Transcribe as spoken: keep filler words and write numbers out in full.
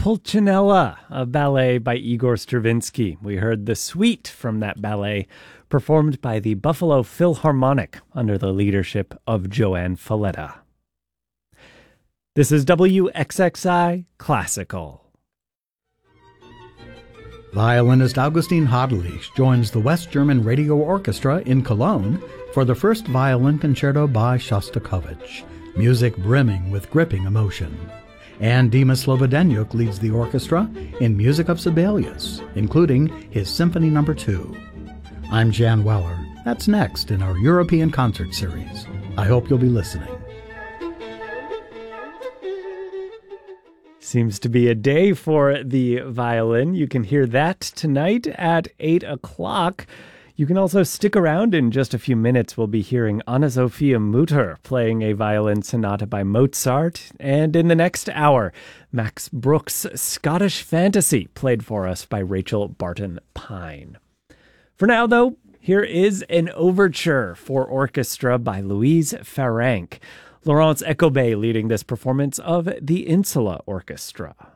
Pulcinella, a ballet by Igor Stravinsky. We heard the suite from that ballet, performed by the Buffalo Philharmonic under the leadership of Joanne Falletta. This is W X X I Classical. Violinist Augustin Hadlich joins the West German Radio Orchestra in Cologne for the first violin concerto by Shostakovich, music brimming with gripping emotion. And Dima Slobodenyuk leads the orchestra in music of Sibelius, including his Symphony Number two. I'm Jan Weller. That's next in our European concert series. I hope you'll be listening. Seems to be a day for the violin. You can hear that tonight at eight o'clock. You can also stick around. In just a few minutes. We'll be hearing Anna-Sophia Mutter playing a violin sonata by Mozart. And in the next hour, Max Bruch's Scottish Fantasy, played for us by Rachel Barton Pine. For now, though, here is an overture for orchestra by Louise Farrenc. Laurence Ecobay leading this performance of the Insula Orchestra.